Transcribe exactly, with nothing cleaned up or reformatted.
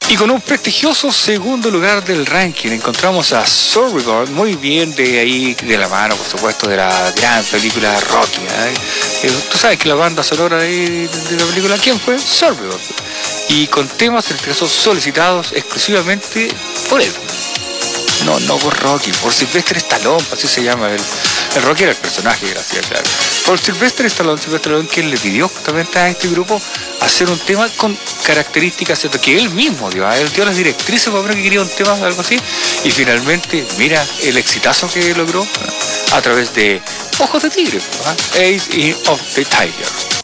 Y con un prestigioso segundo lugar del ranking encontramos a Survivor, muy bien de ahí, de la mano, por supuesto, de la gran película Rocky. ¿eh? Eh, Tú sabes que la banda sonora de, de la película, ¿quién fue? Survivor. Y con temas, en este caso, solicitados exclusivamente por él. No, no por Rocky, por Sylvester Stallone, así se llama. El, el Rocky era el personaje, gracias, claro. Por Sylvester Stallone, Sylvester Stallone, quien le pidió justamente a este grupo hacer un tema con características, ¿cierto? Que él mismo dio, él dio las directrices para ver que quería un tema, algo así. Y finalmente, mira el exitazo que logró, ¿no? A través de Ojos de Tigre, ¿no? Ace of the Tiger.